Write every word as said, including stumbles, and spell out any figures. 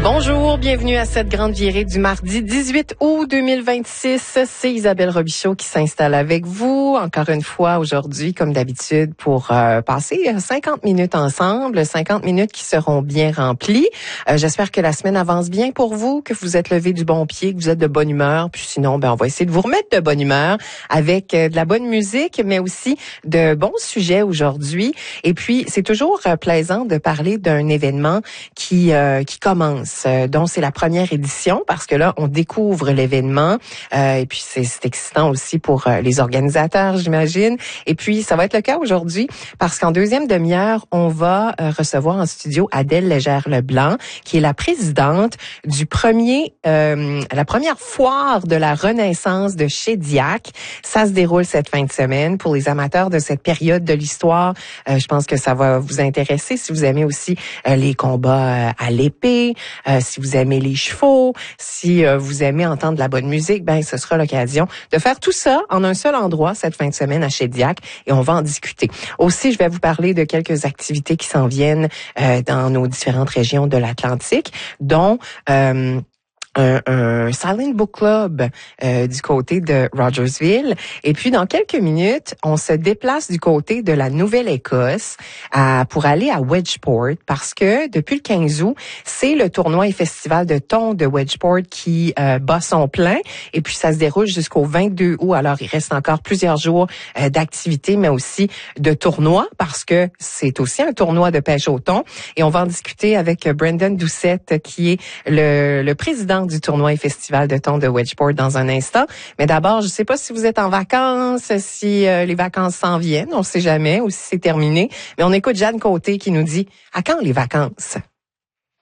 Bonjour, bienvenue à cette grande virée du mardi dix-huit août deux mille vingt-six. C'est Isabelle Robichaud qui s'installe avec vous, encore une fois aujourd'hui, comme d'habitude, pour euh, passer cinquante minutes ensemble, cinquante minutes qui seront bien remplies. Euh, j'espère que la semaine avance bien pour vous, que vous êtes levé du bon pied, que vous êtes de bonne humeur. Puis sinon, ben on va essayer de vous remettre de bonne humeur avec euh, de la bonne musique, mais aussi de bons sujets aujourd'hui. Et puis, c'est toujours euh, plaisant de parler d'un événement qui euh, qui commence. Euh, dont c'est la première édition, parce que là, on découvre l'événement. Euh, et puis, c'est, c'est excitant aussi pour euh, les organisateurs, j'imagine. Et puis, ça va être le cas aujourd'hui, parce qu'en deuxième demi-heure, on va euh, recevoir en studio Adèle Légère-Leblanc, qui est la présidente du premier, euh, la première foire de la Renaissance de Shediac. Ça se déroule cette fin de semaine. Pour les amateurs de cette période de l'histoire, euh, je pense que ça va vous intéresser si vous aimez aussi euh, les combats euh, à l'épée. Euh, si vous aimez les chevaux, si euh, vous aimez entendre de la bonne musique, ben ce sera l'occasion de faire tout ça en un seul endroit cette fin de semaine à Shediac, et on va en discuter. Aussi, je vais vous parler de quelques activités qui s'en viennent euh, dans nos différentes régions de l'Atlantique, dont euh, Un, un silent book club euh, du côté de Rogersville. Et puis, dans quelques minutes, on se déplace du côté de la Nouvelle-Écosse à, pour aller à Wedgeport, parce que depuis le quinze août, c'est le tournoi et festival de thon de Wedgeport qui euh, bat son plein. Et puis, ça se déroule jusqu'au vingt-deux août. Alors, il reste encore plusieurs jours euh, d'activité, mais aussi de tournoi, parce que c'est aussi un tournoi de pêche au thon. Et on va en discuter avec Brendan Doucette, qui est le, le président du tournoi et festival de thon de Wedgeport dans un instant. Mais d'abord, je ne sais pas si vous êtes en vacances, si euh, les vacances s'en viennent, on ne sait jamais, ou si c'est terminé. Mais on écoute Jeanne Côté qui nous dit « À quand les vacances? »